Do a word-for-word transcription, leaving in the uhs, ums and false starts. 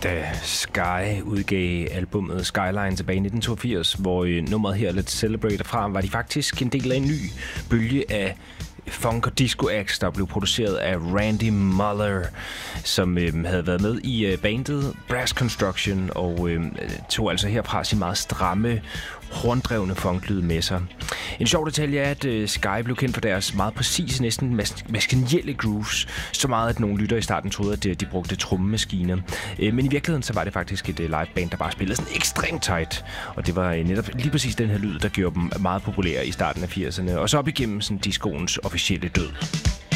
Da Sky udgav albummet Skyline tilbage i nitten toogfirs, hvor nummeret her Let's Celebrate fra, var de faktisk en del af en ny bølge af funk og disco acts, der blev produceret af Randy Muller, som øh, havde været med i øh, bandet Brass Construction og øh, tog altså herfra sin meget stramme, horndrevne funklyd med sig. En sjov detalje er, at øh, Sky blev kendt for deres meget præcise, næsten mas- maskinelle grooves, så meget, at nogle lyttere i starten troede, at de, de brugte trommemaskiner. Øh, men i virkeligheden så var det faktisk et øh, liveband, der bare spillede sådan ekstremt tight, og det var øh, netop lige præcis den her lyd, der gjorde dem meget populære i starten af firserne, og så op igennem sådan discoens officielle død.